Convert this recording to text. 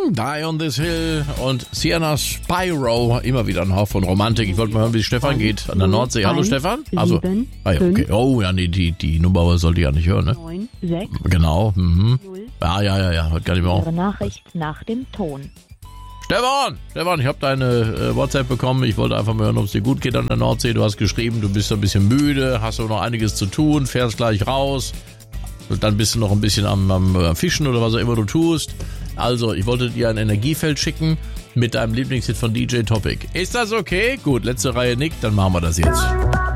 Die on this Hill und Sienna Spyro. Immer wieder ein Hauch von Romantik. Ich wollte mal hören, wie es Stefan geht an der Nordsee. Hallo Stefan? Also, ja, okay. Oh ja, nee, die Nummer sollte ich ja nicht hören, ne? 9, 6, genau. Mhm. 0. Ja, hört gar nicht mehr auf. Ihre Nachricht nach dem Ton. Stefan, ich habe deine WhatsApp bekommen. Ich wollte einfach mal hören, ob es dir gut geht an der Nordsee. Du hast geschrieben, du bist ein bisschen müde, hast aber noch einiges zu tun, fährst gleich raus. Und dann bist du noch ein bisschen am Fischen oder was auch immer du tust. Also, ich wollte dir ein Energiefeld schicken mit deinem Lieblingshit von DJ Topic. Ist das okay? Gut, letzte Reihe nickt, dann machen wir das jetzt.